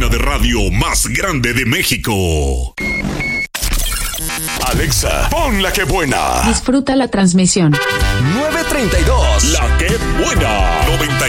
de radio más grande de México. Alexa, pon La Que Buena. Disfruta la transmisión. 932. La Que Buena.